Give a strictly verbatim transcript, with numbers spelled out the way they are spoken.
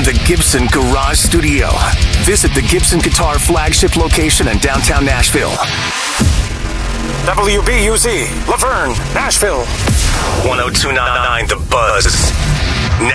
the Gibson Garage Studio. Visit the Gibson Guitar flagship location in downtown Nashville. W B U Z, Laverne, Nashville. one oh two point nine The Buzz.